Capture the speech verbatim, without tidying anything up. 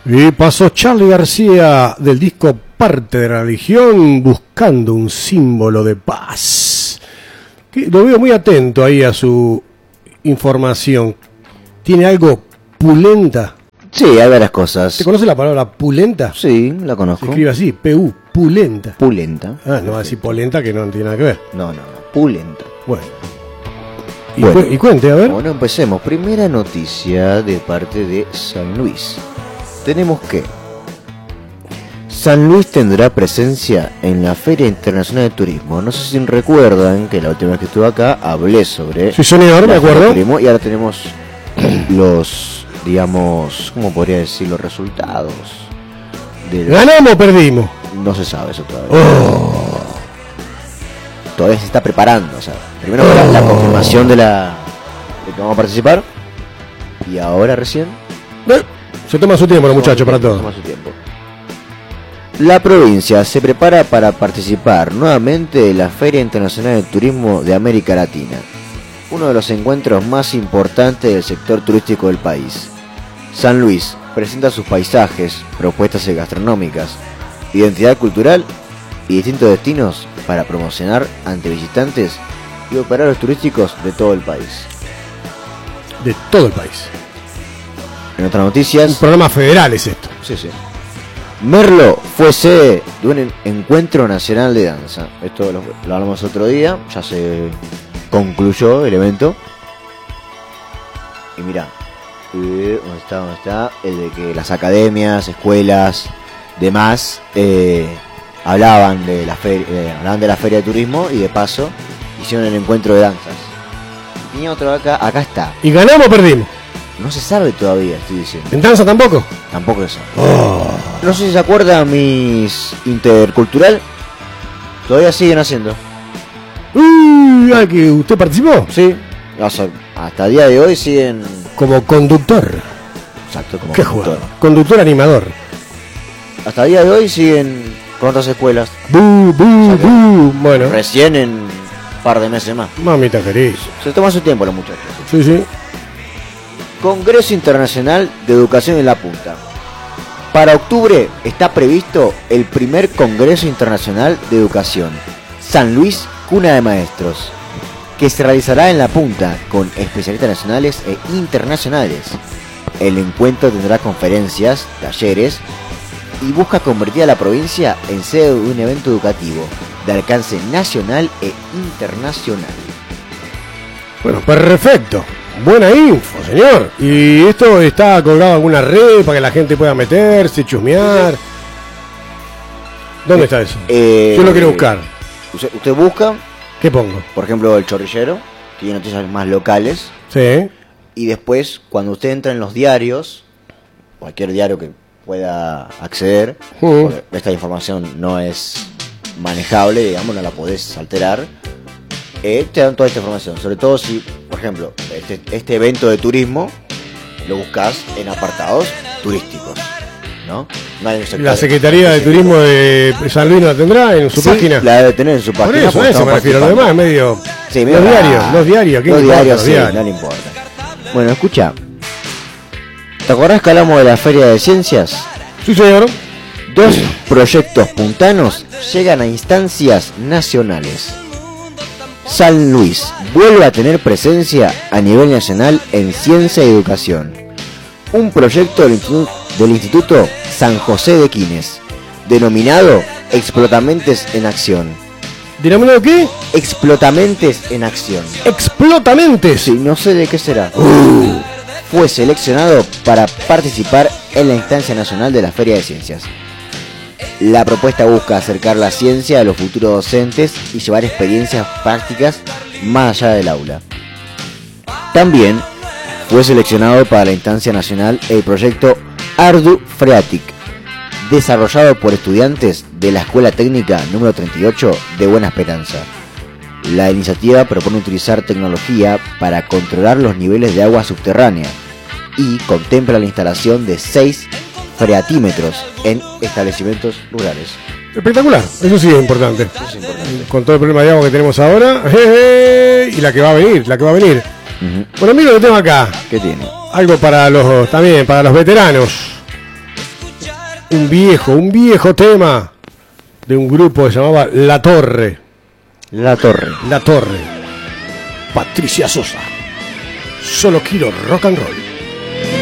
Y pasó Charly García del disco Parte de la Religión, buscando un símbolo de paz. Que lo veo muy atento ahí a su información. ¿Tiene algo pulenta? Sí, hay varias cosas. ¿Te conoce la palabra pulenta? Sí, la conozco. Se escribe así, P U, pulenta. Pulenta. Ah, no va a decir polenta, que no tiene nada que ver. No, no, no, pulenta. Bueno. Y, bueno, cu- y cuente, a ver. Bueno, empecemos. Primera noticia de parte de San Luis. Tenemos que San Luis tendrá presencia en la Feria Internacional de Turismo. No sé si recuerdan que la última vez que estuve acá hablé sobre... Sí, señor, me acuerdo. Turismo, y ahora tenemos los, digamos, ¿cómo podría decir? Los resultados. Del... ¿Ganamos o perdimos? No se sabe eso todavía. Oh. Todavía se está preparando. O sea, primero fue la, la confirmación de la de que vamos a participar. Y ahora recién... Eh, se toma su tiempo, los muchachos, para todo. Toma su tiempo. La provincia se prepara para participar nuevamente de la Feria Internacional de Turismo de América Latina, uno de los encuentros más importantes del sector turístico del país. San Luis presenta sus paisajes, propuestas gastronómicas, identidad cultural y distintos destinos para promocionar ante visitantes y operadores turísticos de todo el país. De todo el país. En otras noticias... Un programa federal es esto. Sí, sí. Merlo fue sede de un encuentro nacional de danza. Esto lo, lo hablamos otro día, ya se concluyó el evento. Y mirá, eh, ¿dónde está? ¿Dónde está? El de que las academias, escuelas, demás, eh, hablaban de la feria, eh, hablaban de la feria de turismo y de paso hicieron el encuentro de danzas. Y tenía otro acá, acá está. ¿Y ganamos o perdimos? No se sabe todavía, estoy diciendo. ¿En danza tampoco? Tampoco eso. Oh. No sé si se acuerdan mis intercultural. Todavía siguen haciendo. Uy, ah, que usted participó. Sí. O sea, hasta el día de hoy siguen. Como conductor. Exacto, como ¿Qué conductor. jugador? Conductor animador. Hasta el día de hoy siguen con otras escuelas. Bu, bu, O sea que bu. Bueno, Recién en un par de meses más. mamita querida. Se toma su tiempo los muchachos. Sí, sí. Congreso Internacional de Educación en la Punta. Para octubre está previsto el primer Congreso Internacional de Educación, San Luis, Cuna de Maestros, que se realizará en La Punta con especialistas nacionales e internacionales. El encuentro tendrá conferencias, talleres y busca convertir a la provincia en sede de un evento educativo de alcance nacional e internacional. Bueno, perfecto. Buena info, señor. ¿Y esto está colgado en alguna red para que la gente pueda meterse, chusmear? ¿Dónde está eso? Eh, Yo lo quiero buscar. Usted, usted busca, ¿Qué pongo? por ejemplo, El Chorrillero, tiene noticias más locales. Sí. Y después, cuando usted entra en los diarios, cualquier diario que pueda acceder, Uh. porque esta información no es manejable, digamos, no la podés alterar, eh, te dan toda esta información. Sobre todo si, por ejemplo, este, este evento de turismo lo buscas en apartados turísticos, ¿no? No hay un sector- ¿La Secretaría de Turismo de San Luis no la tendrá en su Sí, página? la debe tener en su Por página. eso, porque a eso estamos me refiero. Lo demás es participando. medio... Sí, los mira, diarios, los diarios. ¿qué Los importa, diarios, los sí, diarios? no le importa. Bueno, escucha. ¿Te acordás que hablamos de la Feria de Ciencias? Sí, señor. Dos proyectos puntanos llegan a instancias nacionales. San Luis vuelve a tener presencia a nivel nacional en ciencia y educación. Un proyecto del Instituto, del Instituto San José de Quines, denominado Explotamentes en Acción. ¿Denominado qué? Explotamentes en Acción. Explotamente. Sí, no sé de qué será. Fue seleccionado para participar en la instancia nacional de la Feria de Ciencias. La propuesta busca acercar la ciencia a los futuros docentes y llevar experiencias prácticas más allá del aula. También fue seleccionado para la instancia nacional el proyecto Ardu Freatic, desarrollado por estudiantes de la Escuela Técnica número treinta y ocho de Buena Esperanza. La iniciativa propone utilizar tecnología para controlar los niveles de agua subterránea y contempla la instalación de seis freatímetros en establecimientos rurales. Espectacular. Eso sí es importante. Eso es importante. Con todo el problema de agua que tenemos ahora. jeje, y la que va a venir, la que va a venir. Uh-huh. Bueno, amigo, lo tengo acá. ¿Qué tiene? Algo para los, también, para los veteranos. un viejo, un viejo tema de un grupo que se llamaba La Torre. La Torre. La Torre. Patricia Sosa. Solo quiero rock and roll.